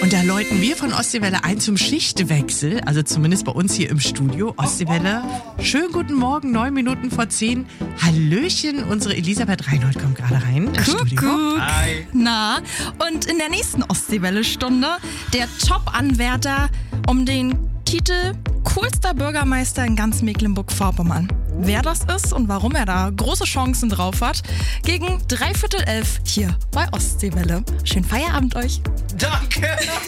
Und da läuten wir von Ostseewelle ein zum Schichtwechsel, also zumindest bei uns hier im Studio. Ostseewelle, schönen guten Morgen, 9 Minuten vor 10. Hallöchen, unsere Elisabeth Reinhold kommt gerade rein ins Studio. Hi. Na, und in der nächsten Ostseewelle-Stunde der Top-Anwärter um den Titel coolster Bürgermeister in ganz Mecklenburg-Vorpommern. Wer das ist und warum er da große Chancen drauf hat, gegen 10:45 hier bei Ostseewelle. Schönen Feierabend euch. Danke.